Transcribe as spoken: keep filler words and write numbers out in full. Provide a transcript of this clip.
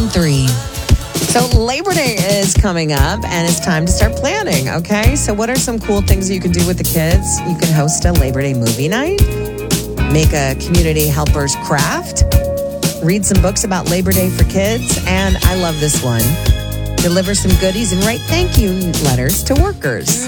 three. So Labor Day is coming up and it's time to start planning, okay? So what are some cool things that you can do with the kids? You can host a Labor Day movie night, make a community helpers craft, read some books about Labor Day for kids, and I love this one. Deliver some goodies and write thank you letters to workers.